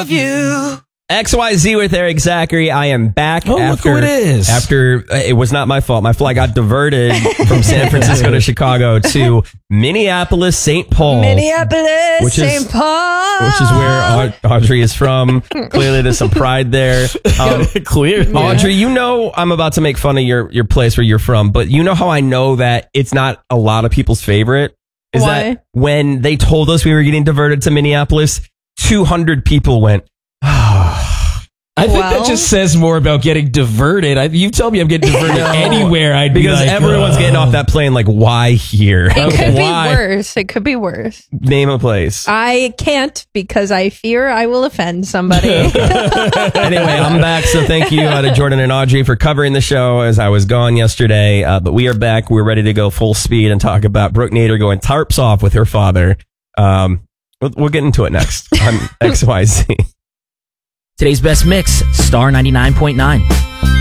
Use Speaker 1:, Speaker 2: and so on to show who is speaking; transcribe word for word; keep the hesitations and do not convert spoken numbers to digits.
Speaker 1: love you.
Speaker 2: X Y Z with Eric Zachary. I am back.
Speaker 1: Oh,
Speaker 2: after,
Speaker 1: look who it is.
Speaker 2: After, uh, it was not my fault. My flight got diverted from San Francisco to Chicago to Minneapolis, Saint Paul.
Speaker 3: Minneapolis,
Speaker 2: which
Speaker 3: Saint
Speaker 2: is,
Speaker 3: Paul.
Speaker 2: Which is where Aud- Audrey is from. Clearly there's some pride there. Um,
Speaker 1: Clearly.
Speaker 2: Audrey, you know I'm about to make fun of your, your place where you're from, but you know how I know that it's not a lot of people's favorite? Is
Speaker 3: Why?
Speaker 2: that when they told us we were getting diverted to Minneapolis, two hundred people went,
Speaker 1: I think
Speaker 3: Well-
Speaker 1: that just says more about getting diverted. I, you tell me I'm getting diverted anywhere. I'd
Speaker 2: because
Speaker 1: be like,
Speaker 2: everyone's
Speaker 1: "Oh."
Speaker 2: getting off that plane like, why here?
Speaker 3: It could
Speaker 1: Why?
Speaker 3: be worse. It could be worse.
Speaker 2: Name a place.
Speaker 3: I can't because I fear I will offend somebody.
Speaker 2: Anyway, I'm back, so thank you uh, to Jordan and Audrey for covering the show as I was gone yesterday. Uh, but we are back. We're ready to go full speed and talk about Brooke Nader going tarps off with her father. Um, we'll, we'll get into it next on X Y Z.
Speaker 4: Today's best mix, Star ninety-nine point nine.